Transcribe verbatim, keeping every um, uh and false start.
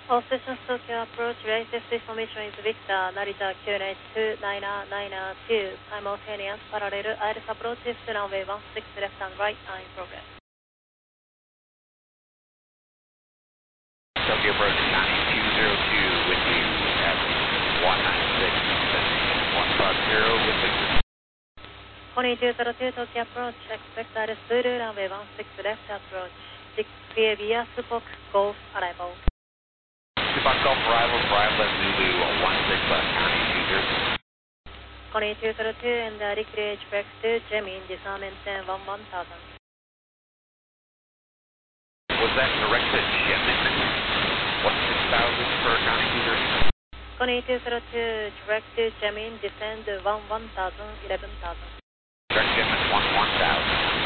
All systems Tokyo approach, latest information is Victor, Narita Q N H two nine nine two, simultaneous parallel iris approaches to runway one six left and right are in progress. Tokyo approach nine two zero two with you at one nine six, destination one five zero with you. one two zero two Tokyo approach, expect iris Zulu runway one six left approach, six clear via Spock Golf arrival. Spock Golf arrival, arrival at Zulu one six left, county two zero two. one two zero two and uh, declare H P X two, Gemini, disarm and ten one one thousand. Was that direct to Gemini? one six thousand for county two zero two? one two zero two, direct to Gemini, descend one one thousand, eleven thousand. Direct Gemini one one thousand.